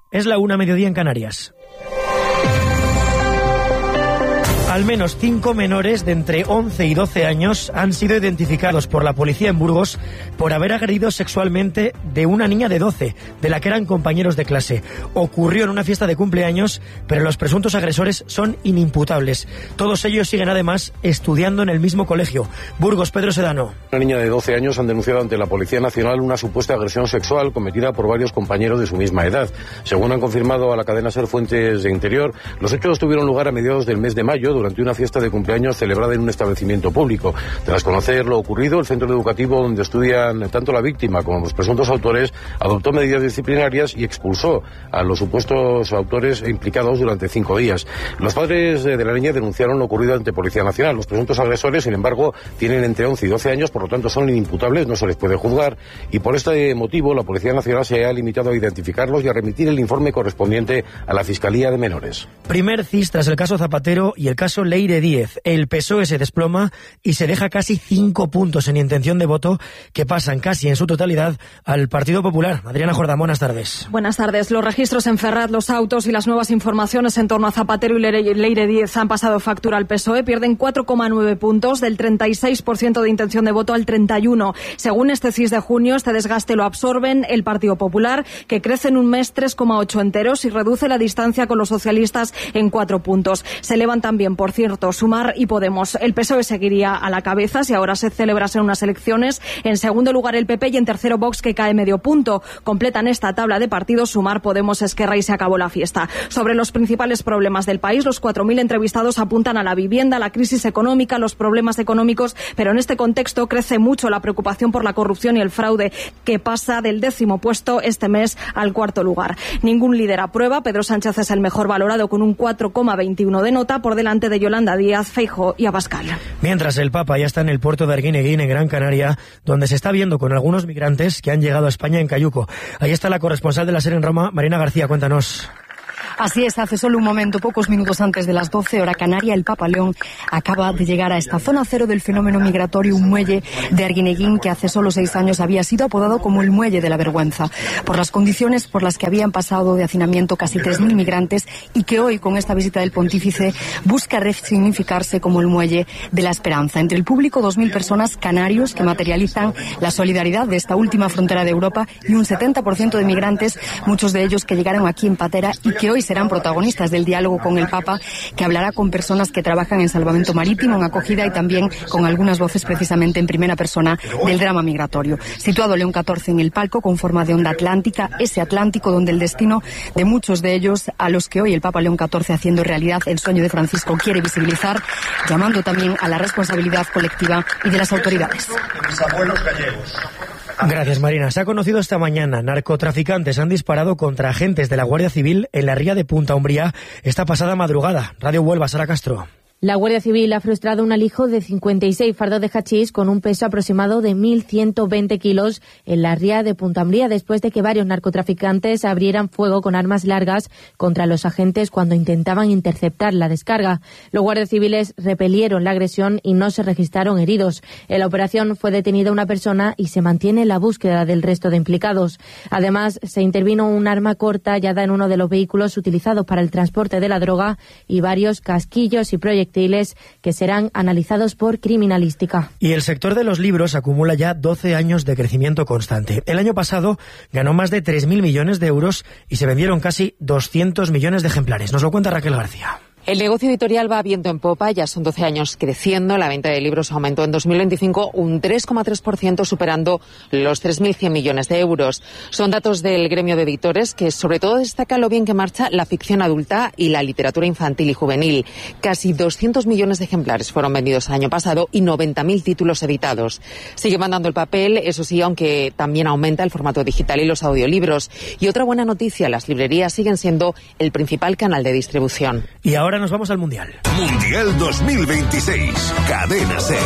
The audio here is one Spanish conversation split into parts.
Es la 1:00 en Canarias. Al menos 5 menores de entre 11 y 12 años han sido identificados por la policía en Burgos por haber agredido sexualmente de una niña de 12, de la que eran compañeros de clase. Ocurrió en una fiesta de cumpleaños, pero los presuntos agresores son inimputables. Todos ellos siguen además estudiando en el mismo colegio. Burgos, Pedro Sedano. Una niña de 12 años han denunciado ante la Policía Nacional una supuesta agresión sexual cometida por varios compañeros de su misma edad. Según han confirmado a la cadena SER fuentes de Interior, los hechos tuvieron lugar a mediados del mes de mayo durante una fiesta de cumpleaños celebrada en un establecimiento público. Tras conocer lo ocurrido, el centro educativo donde estudian tanto la víctima como los presuntos autores adoptó medidas disciplinarias y expulsó a los supuestos autores implicados durante 5 días. Los padres de la niña denunciaron lo ocurrido ante Policía Nacional. Los presuntos agresores, sin embargo, tienen entre 11 y 12 años, por lo tanto son inimputables, no se les puede juzgar, y por este motivo la Policía Nacional se ha limitado a identificarlos y a remitir el informe correspondiente a la Fiscalía de Menores. Primer CIS tras el caso Zapatero y el caso Leire Díez. El PSOE se desploma y se deja casi 5 puntos en intención de voto que pasan casi en su totalidad al Partido Popular. Adriana Jordán, buenas tardes. Buenas tardes. Los registros en Ferraz, los autos y las nuevas informaciones en torno a Zapatero y Leire Díez han pasado factura al PSOE. Pierden 4,9 puntos, del 36% de intención de voto al 31%. Según este CIS de junio, este desgaste lo absorben el Partido Popular, que crece en un mes 3,8 enteros y reduce la distancia con los socialistas en 4 puntos. Se elevan también, por cierto, Sumar y Podemos. El PSOE seguiría a la cabeza si ahora se celebrasen unas elecciones. En segundo lugar el PP y en tercero Vox, que cae medio punto. Completan esta tabla de partidos Sumar, Podemos, Esquerra y se acabó la fiesta. Sobre los principales problemas del país, los 4.000 entrevistados apuntan a la vivienda, la crisis económica, los problemas económicos, pero en este contexto crece mucho la preocupación por la corrupción y el fraude, que pasa del 10º puesto este mes al 4º lugar. Ningún líder aprueba. Pedro Sánchez es el mejor valorado con un 4,21 de nota, por delante de Yolanda Díaz, Feijóo y Abascal. Mientras el Papa ya está en el puerto de Arguineguín, en Gran Canaria, donde se está viendo con algunos migrantes que han llegado a España en Cayuco. Ahí está la corresponsal de la SER en Roma, Marina García, cuéntanos. Así es, hace solo un momento, pocos minutos antes de las 12 hora canaria, el Papa León acaba de llegar a esta zona cero del fenómeno migratorio, un muelle de Arguineguín que hace solo 6 años había sido apodado como el muelle de la vergüenza, por las condiciones por las que habían pasado de hacinamiento casi 3.000 migrantes y que hoy, con esta visita del pontífice, busca resignificarse como el muelle de la esperanza. Entre el público, 2.000 personas canarios que materializan la solidaridad de esta última frontera de Europa y un 70% de migrantes, muchos de ellos que llegaron aquí en patera y que hoy serán protagonistas del diálogo con el Papa, que hablará con personas que trabajan en salvamento marítimo, en acogida y también con algunas voces precisamente en primera persona del drama migratorio. Situado León XIV en el palco con forma de onda atlántica, ese Atlántico donde el destino de muchos de ellos, a los que hoy el Papa León XIV, haciendo realidad el sueño de Francisco, quiere visibilizar, llamando también a la responsabilidad colectiva y de las autoridades. Mis abuelos gallegos. Gracias, Marina. Se ha conocido esta mañana. Narcotraficantes han disparado contra agentes de la Guardia Civil en la ría de Punta Umbría esta pasada madrugada. Radio Huelva, Sara Castro. La Guardia Civil ha frustrado un alijo de 56 fardos de hachís con un peso aproximado de 1.120 kilos en la ría de Punta Umbría, después de que varios narcotraficantes abrieran fuego con armas largas contra los agentes cuando intentaban interceptar la descarga. Los guardias civiles repelieron la agresión y no se registraron heridos. En la operación fue detenida una persona y se mantiene la búsqueda del resto de implicados. Además, se intervino un arma corta hallada en uno de los vehículos utilizados para el transporte de la droga y varios casquillos y proyectiles que serán analizados por criminalística. Y el sector de los libros acumula ya 12 años de crecimiento constante. El año pasado ganó más de 3.000 millones de euros y se vendieron casi 200 millones de ejemplares. Nos lo cuenta Raquel García. El negocio editorial va viento en popa, ya son 12 años creciendo. La venta de libros aumentó en 2025 un 3,3%, superando los 3.100 millones de euros. Son datos del gremio de editores, que sobre todo destaca lo bien que marcha la ficción adulta y la literatura infantil y juvenil. Casi 200 millones de ejemplares fueron vendidos el año pasado y 90.000 títulos editados. Sigue mandando el papel, eso sí, aunque también aumenta el formato digital y los audiolibros. Y otra buena noticia, las librerías siguen siendo el principal canal de distribución. Y ahora ahora nos vamos al Mundial. Mundial 2026, Cadena SER.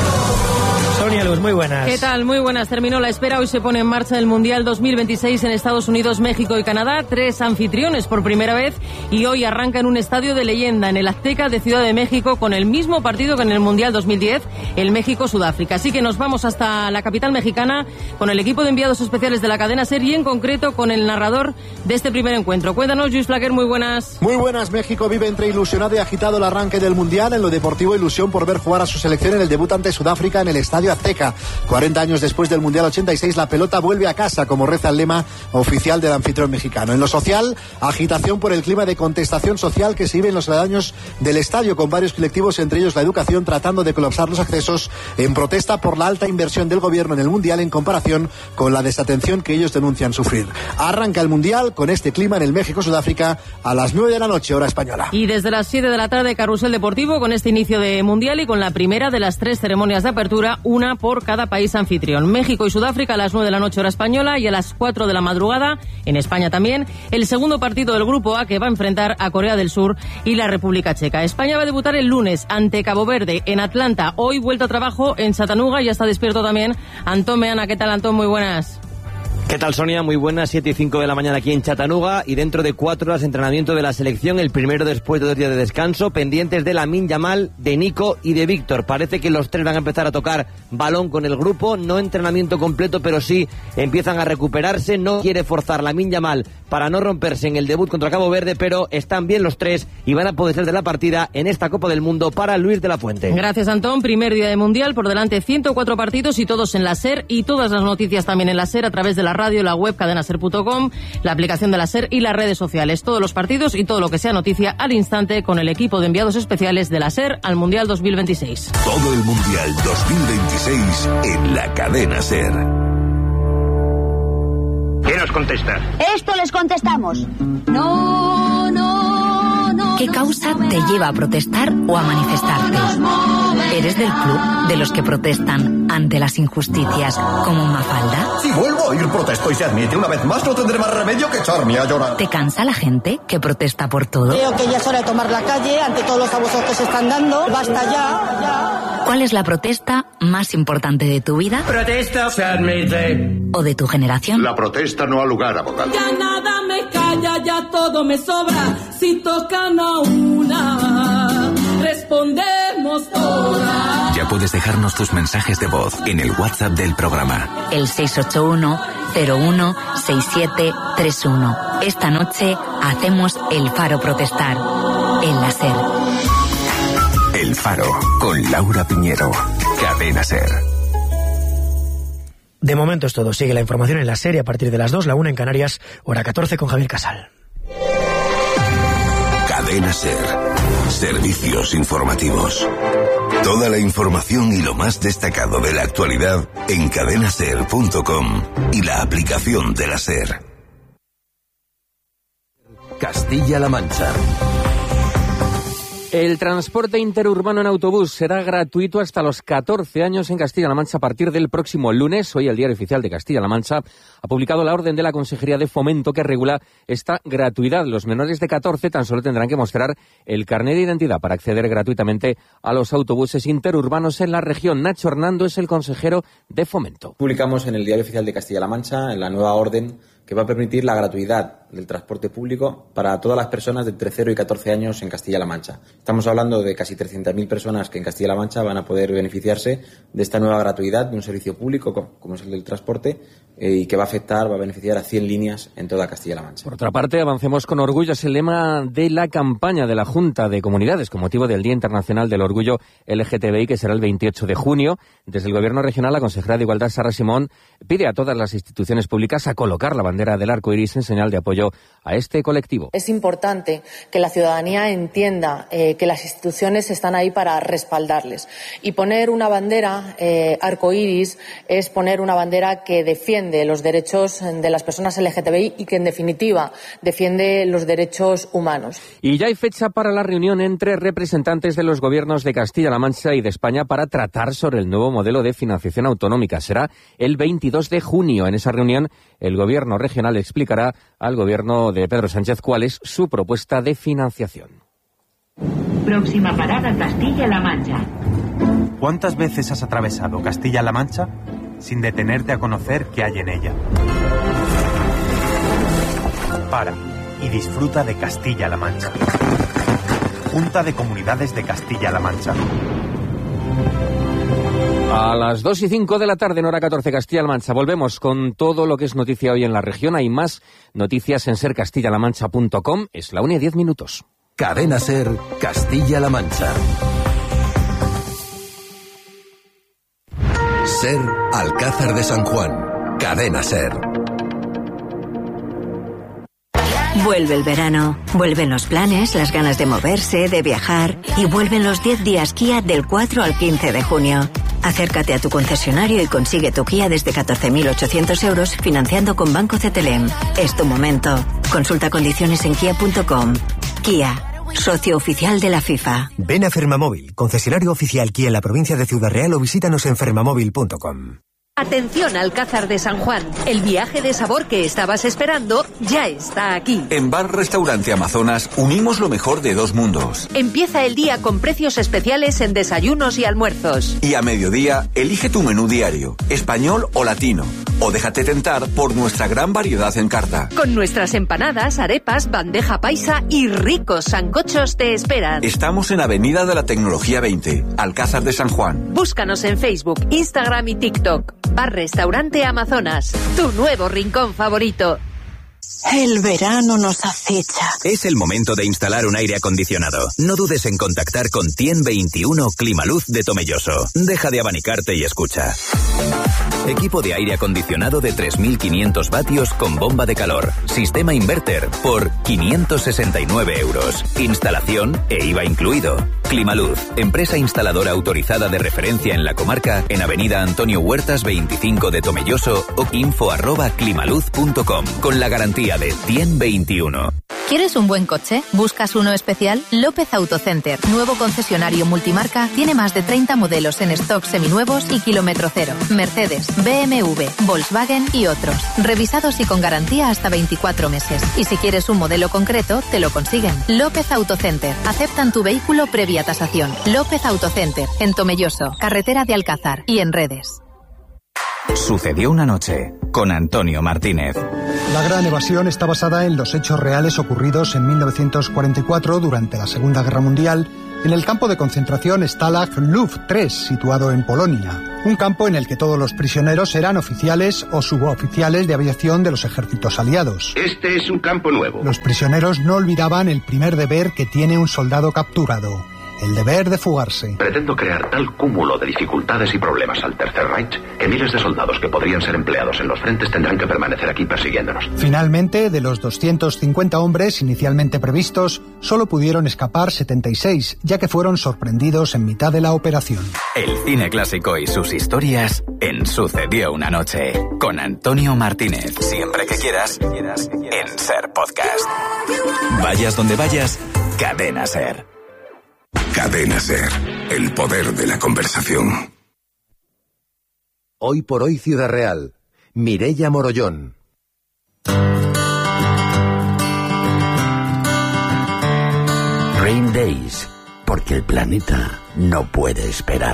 Sonia Luz, muy buenas. ¿Qué tal? Muy buenas. Terminó la espera. Hoy se pone en marcha el Mundial 2026 en Estados Unidos, México y Canadá. 3 anfitriones por primera vez y hoy arranca en un estadio de leyenda, en el Azteca de Ciudad de México, con el mismo partido que en el Mundial 2010, el México-Sudáfrica. Así que nos vamos hasta la capital mexicana con el equipo de enviados especiales de la cadena SER y en concreto con el narrador de este primer encuentro. Cuéntanos, Luis Flaquer, muy buenas. Muy buenas. México vive entre ilusionado y agitado el arranque del Mundial. En lo deportivo, ilusión por ver jugar a su selección en el debut ante Sudáfrica en el estadio Azteca. 40 años después del Mundial 86, la pelota vuelve a casa, como reza el lema oficial del anfitrión mexicano. En lo social, agitación por el clima de contestación social que se vive en los aledaños del estadio, con varios colectivos, entre ellos la educación, tratando de colapsar los accesos en protesta por la alta inversión del gobierno en el Mundial en comparación con la desatención que ellos denuncian sufrir. Arranca el Mundial con este clima en el México-Sudáfrica a las 9 de la noche, hora española. Y desde las 7 de la tarde, carrusel deportivo con este inicio de Mundial y con la primera de las 3 ceremonias de apertura, una por cada país anfitrión. México y Sudáfrica a las 9 de la noche hora española y a las 4 de la madrugada, en España también, el segundo partido del Grupo A que va a enfrentar a Corea del Sur y la República Checa. España va a debutar el lunes ante Cabo Verde en Atlanta. Hoy vuelta a trabajo en Chattanooga y ya está despierto también Antón Meana. ¿Qué tal, Antón? Muy buenas. ¿Qué tal, Sonia? Muy buenas, 7 y 5 de la mañana aquí en Chattanooga y dentro de 4 horas de entrenamiento de la selección, el primero después de 2 días de descanso, pendientes de Lamine Yamal, de Nico y de Víctor. Parece que los 3 van a empezar a tocar balón con el grupo, no entrenamiento completo, pero sí empiezan a recuperarse. No quiere forzar Lamine Yamal para no romperse en el debut contra Cabo Verde, pero están bien los 3 y van a poder ser de la partida en esta Copa del Mundo para Luis de la Fuente. Gracias, Antón. Primer día de Mundial, por delante 104 partidos y todos en la SER y todas las noticias también en la SER a través de la radio, la web cadenaser.com, la aplicación de la SER y las redes sociales. Todos los partidos y todo lo que sea noticia al instante con el equipo de enviados especiales de la SER al Mundial 2026. Todo el Mundial 2026 en la cadena SER. ¿Qué nos contesta? Esto les contestamos. No, no, no. ¿Qué causa te lleva a protestar o a manifestarte? ¿Eres del club de los que protestan ante las injusticias como Mafalda? Si vuelvo a oír protesto y se admite una vez más, no tendré más remedio que echarme a llorar. ¿Te cansa la gente que protesta por todo? Creo que ya es hora de tomar la calle ante todos los abusos que se están dando. Basta ya. ¿Cuál es la protesta más importante de tu vida? Protesta se admite. ¿O de tu generación? La protesta no ha lugar, abogado. Ya nada me calla, ya todo me sobra. Si tocan a una, respondemos todas. Ya puedes dejarnos tus mensajes de voz en el WhatsApp del programa. El 681-016731. Esta noche hacemos El Faro protestar. En la SER. El Faro, con Laura Piñero. Cadena SER. De momento es todo. Sigue la información en la SER a partir de las 2, la 1 en Canarias, hora 14 con Javier Casal. Cadena SER. Servicios informativos. Toda la información y lo más destacado de la actualidad en cadenaser.com y la aplicación de la SER. Castilla-La Mancha. El transporte interurbano en autobús será gratuito hasta los 14 años en Castilla-La Mancha a partir del próximo lunes. Hoy el Diario Oficial de Castilla-La Mancha ha publicado la orden de la Consejería de Fomento que regula esta gratuidad. Los menores de 14 tan solo tendrán que mostrar el carnet de identidad para acceder gratuitamente a los autobuses interurbanos en la región. Nacho Hernando es el consejero de Fomento. Publicamos en el Diario Oficial de Castilla-La Mancha la nueva orden que va a permitir la gratuidad del transporte público para todas las personas de entre 0 y 14 años en Castilla-La Mancha. Estamos hablando de casi 300.000 personas que en Castilla-La Mancha van a poder beneficiarse de esta nueva gratuidad de un servicio público como es el del transporte y que va a beneficiar a 100 líneas en toda Castilla-La Mancha. Por otra parte, avancemos con orgullo. Es el lema de la campaña de la Junta de Comunidades con motivo del Día Internacional del Orgullo LGTBI, que será el 28 de junio. Desde el Gobierno regional, la consejera de Igualdad, Sara Simón, pide a todas las instituciones públicas a colocar la bandera del arco iris en señal de apoyo a este colectivo. Es importante que la ciudadanía entienda que las instituciones están ahí para respaldarles. Y poner una bandera arco iris es poner una bandera que defiende los derechos de las personas LGTBI y que, en definitiva, defiende los derechos humanos. Y ya hay fecha para la reunión entre representantes de los gobiernos de Castilla-La Mancha y de España para tratar sobre el nuevo modelo de financiación autonómica. Será el 22 de junio. En esa reunión, el gobierno regional explicará al gobierno de Pedro Sánchez cuál es su propuesta de financiación. Próxima parada Castilla-La Mancha. ¿Cuántas veces has atravesado Castilla-La Mancha sin detenerte a conocer qué hay en ella? Para y disfruta de Castilla-La Mancha. Junta de Comunidades de Castilla-La Mancha. A las 2:05 de la tarde, en hora 14, Castilla-La Mancha. Volvemos con todo lo que es noticia hoy en la región. Hay más noticias en sercastillalamancha.com. Es la 1:10. Cadena Ser, Castilla-La Mancha. Ser, Alcázar de San Juan. Cadena Ser. Vuelve el verano, vuelven los planes, las ganas de moverse, de viajar y vuelven los 10 días Kia del 4 al 15 de junio. Acércate a tu concesionario y consigue tu Kia desde 14.800 euros financiando con Banco CTLM. Es tu momento. Consulta condiciones en kia.com. Kia, socio oficial de la FIFA. Ven a Fermamóvil, concesionario oficial Kia en la provincia de Ciudad Real, o visítanos en fermamóvil.com. Atención, Alcázar de San Juan. El viaje de sabor que estabas esperando ya está aquí. En Bar Restaurante Amazonas unimos lo mejor de dos mundos. Empieza el día con precios especiales en desayunos y almuerzos. Y a mediodía, elige tu menú diario, español o latino. O déjate tentar por nuestra gran variedad en carta. Con nuestras empanadas, arepas, bandeja paisa y ricos sancochos te esperan. Estamos en Avenida de la Tecnología 20, Alcázar de San Juan. Búscanos en Facebook, Instagram y TikTok. Bar Restaurante Amazonas, tu nuevo rincón favorito. El verano nos acecha. Es el momento de instalar un aire acondicionado. No dudes en contactar con Tien 21 Climaluz de Tomelloso. Deja de abanicarte y escucha. Equipo de aire acondicionado de 3.500 vatios con bomba de calor. Sistema inverter por 569 euros. Instalación e IVA incluido. Climaluz, empresa instaladora autorizada de referencia en la comarca, en Avenida Antonio Huertas 25 de Tomelloso o info@climaluz.com, con la garantía de Tien 21. ¿Quieres un buen coche? ¿Buscas uno especial? López Autocenter, nuevo concesionario multimarca, tiene más de 30 modelos en stock seminuevos y kilómetro cero. Mercedes, BMW, Volkswagen y otros. Revisados y con garantía hasta 24 meses. Y si quieres un modelo concreto, te lo consiguen. López Autocenter. Aceptan tu vehículo previa tasación. López Autocenter, en Tomelloso, carretera de Alcázar y en redes. Sucedió una noche con Antonio Martínez. La Gran Evasión está basada en los hechos reales ocurridos en 1944 durante la Segunda Guerra Mundial en el campo de concentración Stalag Luft 3, situado en Polonia. Un campo en el que todos los prisioneros eran oficiales o suboficiales de aviación de los ejércitos aliados. Este es un campo nuevo. Los prisioneros no olvidaban el primer deber que tiene un soldado capturado: el deber de fugarse. Pretendo crear tal cúmulo de dificultades y problemas al Tercer Reich que miles de soldados que podrían ser empleados en los frentes tendrán que permanecer aquí persiguiéndonos. Finalmente, de los 250 hombres inicialmente previstos, solo pudieron escapar 76, ya que fueron sorprendidos en mitad de la operación. El cine clásico y sus historias en Sucedió una noche, con Antonio Martínez. Siempre que quieras, en Ser Podcast. Vayas donde vayas, Cadena Ser. Cadena Ser, el poder de la conversación. Hoy por hoy Ciudad Real, Mireia Morollón. Rain Days, porque el planeta no puede esperar.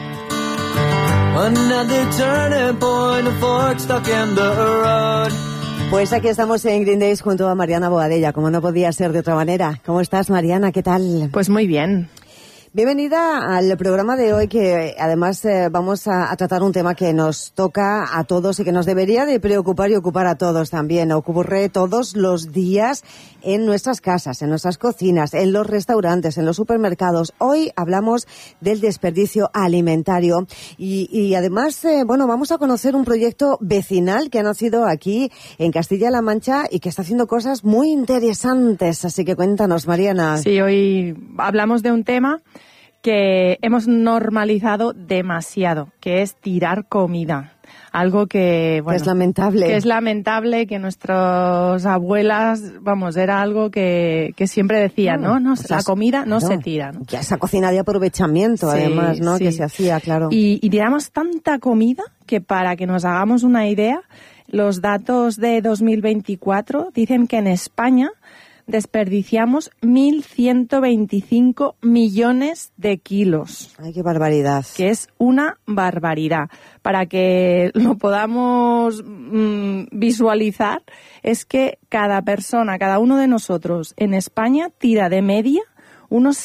Pues aquí estamos en Green Days junto a Mariana Boadella, como no podía ser de otra manera. ¿Cómo estás, Mariana? ¿Qué tal? Pues muy bien. Bienvenida al programa de hoy, que además vamos a tratar un tema que nos toca a todos y que nos debería de preocupar y ocupar a todos también. Ocurre todos los días en nuestras casas, en nuestras cocinas, en los restaurantes, en los supermercados. Hoy hablamos del desperdicio alimentario y además, vamos a conocer un proyecto vecinal que ha nacido aquí en Castilla-La Mancha y que está haciendo cosas muy interesantes. Así que cuéntanos, Mariana. Sí, hoy hablamos de un tema que hemos normalizado demasiado, que es tirar comida. Algo que, bueno, es lamentable. Que es lamentable, que nuestras abuelas, era algo que siempre decían, ¿no? La comida no se tira, ¿no? Ya esa cocina de aprovechamiento, sí, además, ¿no? Sí. Que se hacía, claro. Y tiramos tanta comida que, para que nos hagamos una idea, los datos de 2024 dicen que en España desperdiciamos 1.125 millones de kilos. ¡Ay, qué barbaridad! Que es una barbaridad. Para que lo podamos visualizar, es que cada persona, cada uno de nosotros en España tira de media unos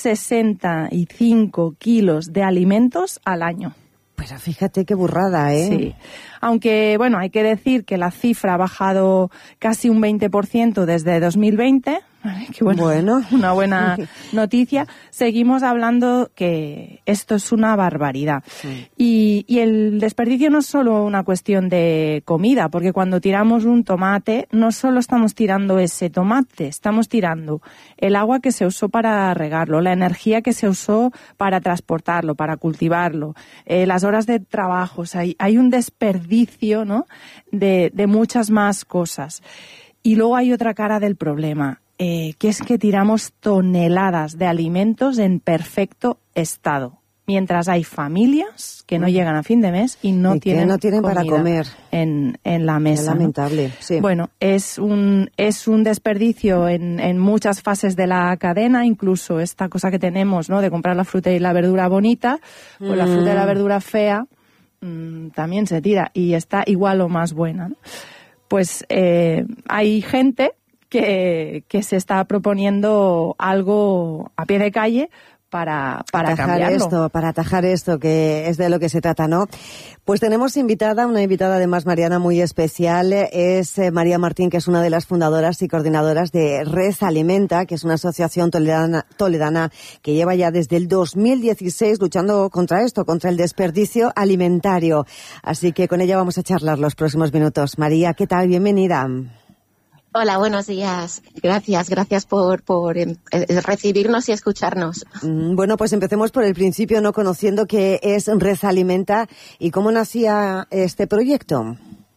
65 kilos de alimentos al año. Pero fíjate qué burrada, ¿eh? Sí. Aunque, bueno, hay que decir que la cifra ha bajado casi un 20% desde 2020. Qué bueno, una buena noticia. Seguimos hablando que esto es una barbaridad. Sí. Y el desperdicio no es solo una cuestión de comida, porque cuando tiramos un tomate, no solo estamos tirando ese tomate, estamos tirando el agua que se usó para regarlo, la energía que se usó para transportarlo, para cultivarlo, las horas de trabajo. O sea, hay un desperdicio, ¿no?, de muchas más cosas. Y luego hay otra cara del problema. Que es que tiramos toneladas de alimentos en perfecto estado, mientras hay familias que no llegan a fin de mes y no tienen para comer en la mesa. Es lamentable, ¿no? Sí. Bueno, es un desperdicio en muchas fases de la cadena, incluso esta cosa que tenemos, ¿no?, de comprar la fruta y la verdura bonita, pues la fruta y la verdura fea también se tira y está igual o más buena, ¿no? Pues hay gente que se está proponiendo algo a pie de calle para cambiarlo. Para atajar esto, que es de lo que se trata, ¿no? Pues tenemos una invitada además, Mariana, muy especial. Es María Martín, que es una de las fundadoras y coordinadoras de Resalimenta, que es una asociación toledana que lleva ya desde el 2016 luchando contra esto, contra el desperdicio alimentario. Así que con ella vamos a charlar los próximos minutos. María, ¿qué tal? Bienvenida. Hola, buenos días. Gracias por recibirnos y escucharnos. Bueno, pues empecemos por el principio, ¿no?, conociendo qué es Resalimenta y cómo nacía este proyecto.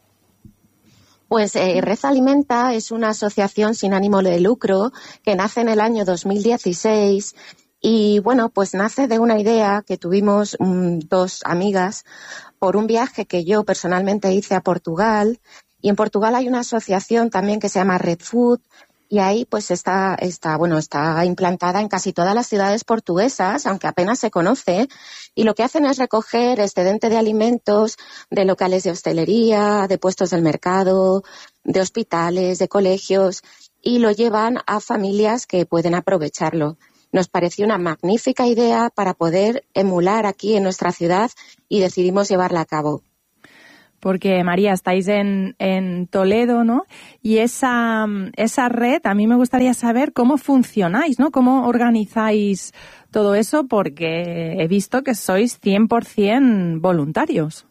Pues Resalimenta es una asociación sin ánimo de lucro que nace en el año 2016 y, bueno, pues nace de una idea que tuvimos dos amigas por un viaje que yo personalmente hice a Portugal. Y en Portugal hay una asociación también que se llama Red Food y ahí pues está implantada en casi todas las ciudades portuguesas, aunque apenas se conoce. Y lo que hacen es recoger excedente de alimentos de locales de hostelería, de puestos del mercado, de hospitales, de colegios y lo llevan a familias que pueden aprovecharlo. Nos pareció una magnífica idea para poder emular aquí en nuestra ciudad y decidimos llevarla a cabo. Porque, María, estáis en Toledo, ¿no? Y esa red, a mí me gustaría saber cómo funcionáis, ¿no? Cómo organizáis todo eso, porque he visto que sois 100% voluntarios.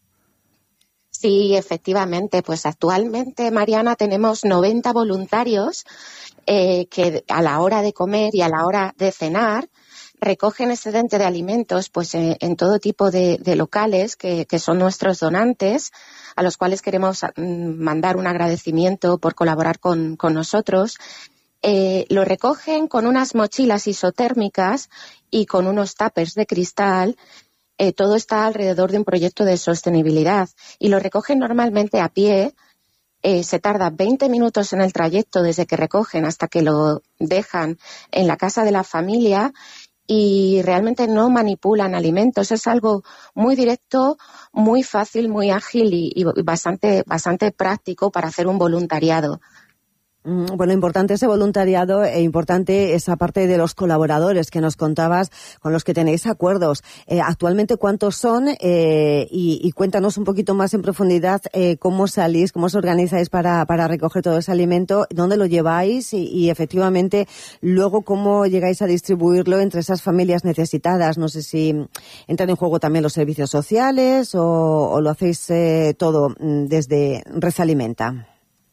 Sí, efectivamente. Pues actualmente, Mariana, tenemos 90 voluntarios que a la hora de comer y a la hora de cenar recogen excedente de alimentos pues en todo tipo de locales que son nuestros donantes, a los cuales queremos mandar un agradecimiento por colaborar con nosotros. Lo recogen con unas mochilas isotérmicas y con unos tuppers de cristal. Todo está alrededor de un proyecto de sostenibilidad y lo recogen normalmente a pie. Se tarda 20 minutos en el trayecto desde que recogen hasta que lo dejan en la casa de la familia. Y realmente no manipulan alimentos, es algo muy directo, muy fácil, muy ágil y bastante práctico para hacer un voluntariado. Bueno, importante ese voluntariado e importante esa parte de los colaboradores que nos contabas, con los que tenéis acuerdos. Actualmente, ¿cuántos son? Y cuéntanos un poquito más en profundidad cómo salís, cómo os organizáis para recoger todo ese alimento, dónde lo lleváis y efectivamente luego cómo llegáis a distribuirlo entre esas familias necesitadas. No sé si entran en juego también los servicios sociales o lo hacéis todo desde Resalimenta.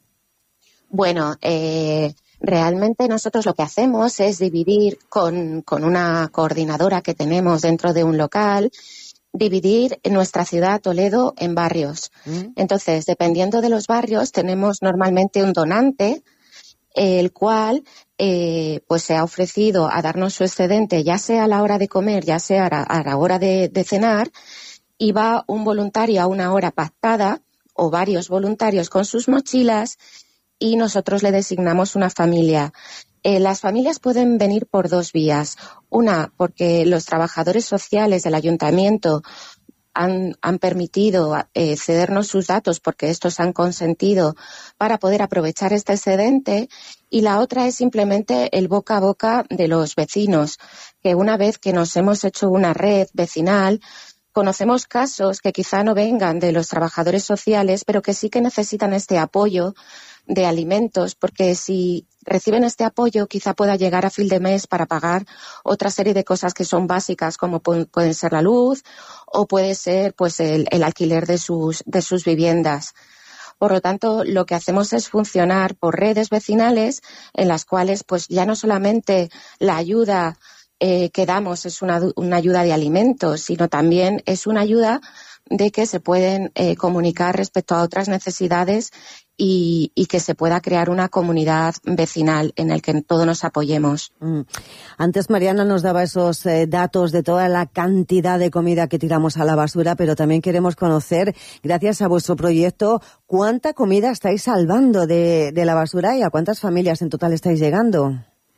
Bueno, realmente nosotros lo que hacemos es dividir con una coordinadora que tenemos dentro de un local, dividir nuestra ciudad, Toledo, en barrios. Entonces, dependiendo de los barrios, tenemos normalmente un donante, el cual pues se ha ofrecido a darnos su excedente, ya sea a la hora de comer, ya sea a la hora de cenar, y va un voluntario a una hora pactada, o varios voluntarios con sus mochilas, y nosotros le designamos una familia. Las familias pueden venir por dos vías. Una, porque los trabajadores sociales del ayuntamiento han permitido cedernos sus datos porque estos han consentido para poder aprovechar este excedente, y la otra es simplemente el boca a boca de los vecinos, que una vez que nos hemos hecho una red vecinal, conocemos casos que quizá no vengan de los trabajadores sociales, pero que sí que necesitan este apoyo de alimentos, porque si reciben este apoyo quizá pueda llegar a fin de mes para pagar otra serie de cosas que son básicas, como pueden ser la luz o puede ser pues el alquiler de sus viviendas. Por lo tanto, lo que hacemos es funcionar por redes vecinales en las cuales pues ya no solamente la ayuda que damos es una ayuda de alimentos, sino también es una ayuda de que se pueden comunicar respecto a otras necesidades y que se pueda crear una comunidad vecinal en el que todos nos apoyemos. Antes Mariana nos daba esos datos de toda la cantidad de comida que tiramos a la basura, pero también queremos conocer, gracias a vuestro proyecto, cuánta comida estáis salvando de la basura y a cuántas familias en total estáis llegando.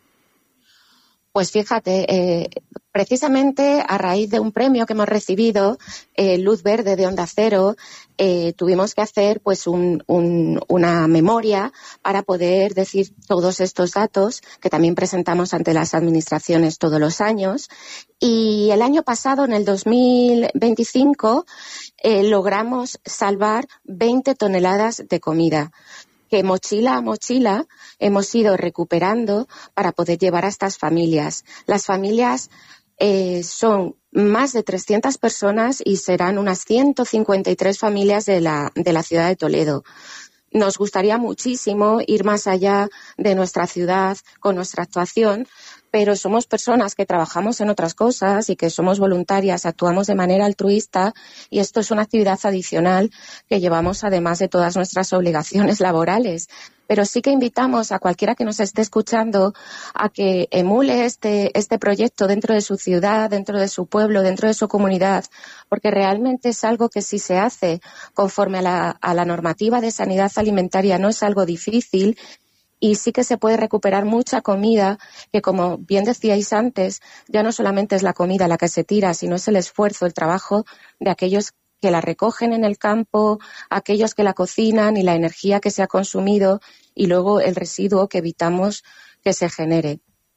Pues fíjate, precisamente a raíz de un premio que hemos recibido, Luz Verde de Onda Cero, tuvimos que hacer pues una memoria para poder decir todos estos datos que también presentamos ante las administraciones todos los años. Y el año pasado, en el 2025, logramos salvar 20 toneladas de comida, que mochila a mochila hemos ido recuperando para poder llevar a estas familias. Las familias son más de 300 personas y serán unas 153 familias de la ciudad de Toledo. Nos gustaría muchísimo ir más allá de nuestra ciudad con nuestra actuación, pero somos personas que trabajamos en otras cosas y que somos voluntarias, actuamos de manera altruista, y esto es una actividad adicional que llevamos además de todas nuestras obligaciones laborales. Pero sí que invitamos a cualquiera que nos esté escuchando a que emule este proyecto dentro de su ciudad, dentro de su pueblo, dentro de su comunidad, porque realmente es algo que si se hace conforme a la normativa de sanidad alimentaria no es algo difícil. Y sí que se puede recuperar mucha comida que, como bien decíais antes, ya no solamente es la comida la que se tira, sino es el esfuerzo, el trabajo de aquellos que la recogen en el campo, aquellos que la cocinan y la energía que se ha consumido y luego el residuo que evitamos que se genere.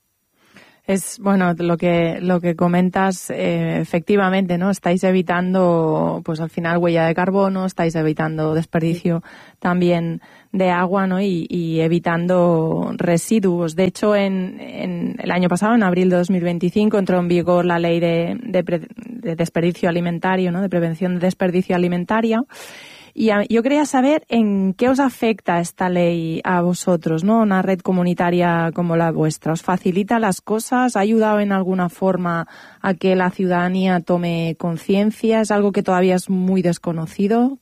Es bueno lo que comentas, efectivamente, ¿no? Estáis evitando, pues al final, huella de carbono, estáis evitando desperdicio también de agua, ¿no? Y evitando residuos. De hecho, en el año pasado, en abril de 2025, entró en vigor la ley de desperdicio alimentario, ¿no? De prevención de desperdicio alimentario. Y yo quería saber en qué os afecta esta ley a vosotros, ¿no? Una red comunitaria como la vuestra. ¿Os facilita las cosas? ¿Ha ayudado en alguna forma a que la ciudadanía tome conciencia? ¿Es algo que todavía es muy desconocido?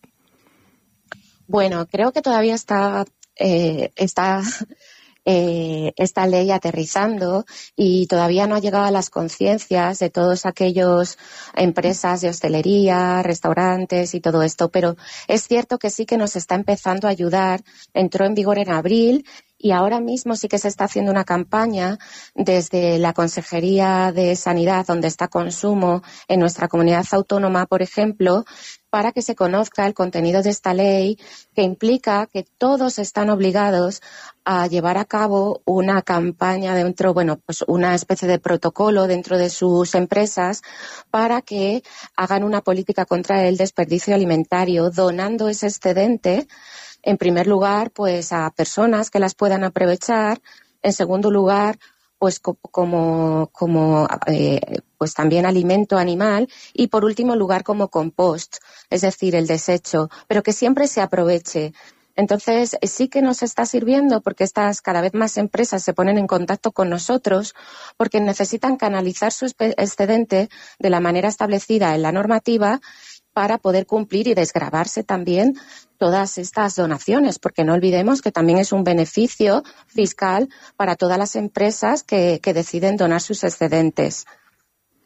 Bueno, creo que todavía está esta ley aterrizando y todavía no ha llegado a las conciencias de todos aquellos empresas de hostelería, restaurantes y todo esto, pero es cierto que sí que nos está empezando a ayudar. Entró en vigor en abril y ahora mismo sí que se está haciendo una campaña desde la Consejería de Sanidad, donde está Consumo, en nuestra comunidad autónoma, por ejemplo, para que se conozca el contenido de esta ley, que implica que todos están obligados a llevar a cabo una campaña pues una especie de protocolo dentro de sus empresas para que hagan una política contra el desperdicio alimentario, donando ese excedente, en primer lugar, pues a personas que las puedan aprovechar, en segundo lugar, pues pues también alimento animal y por último lugar como compost, es decir, el desecho, pero que siempre se aproveche. Entonces sí que nos está sirviendo porque cada vez más empresas se ponen en contacto con nosotros porque necesitan canalizar su excedente de la manera establecida en la normativa para poder cumplir y desgravarse también todas estas donaciones, porque no olvidemos que también es un beneficio fiscal para todas las empresas que deciden donar sus excedentes.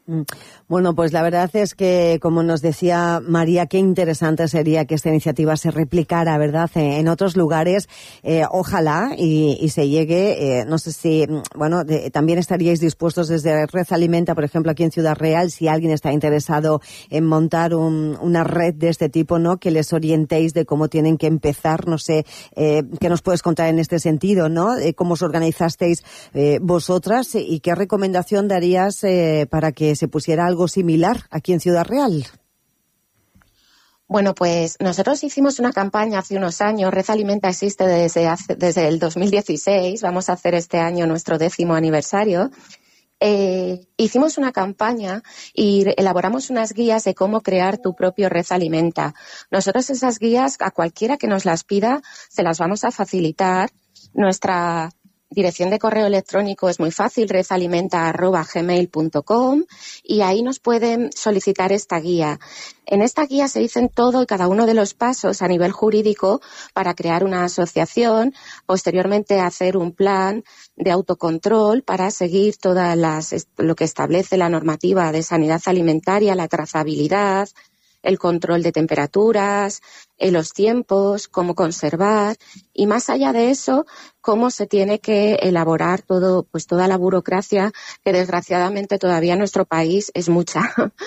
Bueno, pues la verdad es que, como nos decía María, qué interesante sería que esta iniciativa se replicara, ¿verdad?, en otros lugares. Ojalá y se llegue. No sé si, bueno, también estaríais dispuestos desde Red Alimenta, por ejemplo, aquí en Ciudad Real, si alguien está interesado en montar una red de este tipo, ¿no?, que les orientéis de cómo tienen que empezar. No sé, ¿qué nos puedes contar en este sentido, ¿no? ¿Cómo os organizasteis vosotras y qué recomendación darías para que se pusiera algo similar aquí en Ciudad Real? Bueno, pues nosotros hicimos una campaña hace unos años. Red Alimenta existe desde el 2016. Vamos a hacer este año nuestro 10º aniversario. Hicimos una campaña y elaboramos unas guías de cómo crear tu propio Red Alimenta. Nosotros esas guías, a cualquiera que nos las pida, se las vamos a facilitar. Nuestra dirección de correo electrónico es muy fácil, redalimenta@gmail.com, y ahí nos pueden solicitar esta guía. En esta guía se dicen todo y cada uno de los pasos a nivel jurídico para crear una asociación, posteriormente hacer un plan de autocontrol para seguir lo que establece la normativa de sanidad alimentaria, la trazabilidad, el control de temperaturas, los tiempos, cómo conservar, y más allá de eso, cómo se tiene que elaborar toda la burocracia que desgraciadamente todavía en nuestro país es mucha.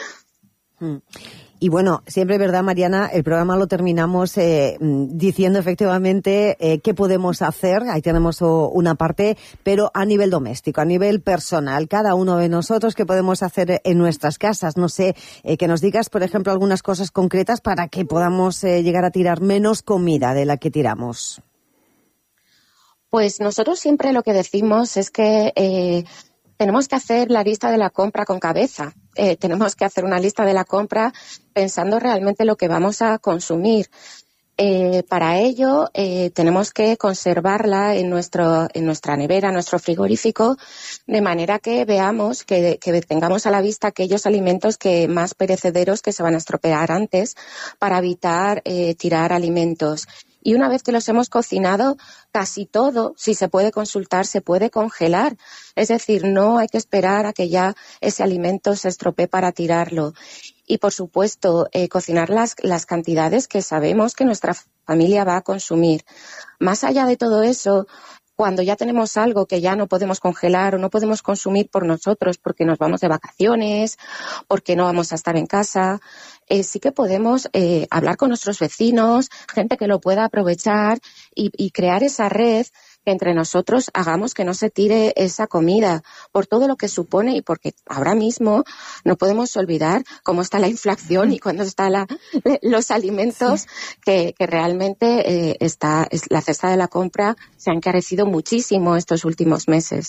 Y bueno, siempre, ¿verdad, Mariana? El programa lo terminamos diciendo efectivamente qué podemos hacer. Ahí tenemos una parte, pero a nivel doméstico, a nivel personal, cada uno de nosotros, qué podemos hacer en nuestras casas. No sé, que nos digas, por ejemplo, algunas cosas concretas para que podamos llegar a tirar menos comida de la que tiramos. Pues nosotros siempre lo que decimos es que tenemos que hacer la lista de la compra con cabeza. Tenemos que hacer una lista de la compra pensando realmente lo que vamos a consumir. Para ello, tenemos que conservarla en nuestra nevera, en nuestro frigorífico, de manera que veamos, que tengamos a la vista aquellos alimentos más perecederos que se van a estropear antes, para evitar tirar alimentos. Y una vez que los hemos cocinado, casi todo, si se puede consultar, se puede congelar. Es decir, no hay que esperar a que ya ese alimento se estropee para tirarlo. Y, por supuesto, cocinar las cantidades que sabemos que nuestra familia va a consumir. Más allá de todo eso, cuando ya tenemos algo que ya no podemos congelar o no podemos consumir por nosotros porque nos vamos de vacaciones, porque no vamos a estar en casa, sí que podemos hablar con nuestros vecinos, gente que lo pueda aprovechar y crear esa red que entre nosotros hagamos que no se tire esa comida por todo lo que supone, y porque ahora mismo no podemos olvidar cómo está la inflación y cuándo están los alimentos, que realmente la cesta de la compra se ha encarecido muchísimo estos últimos meses.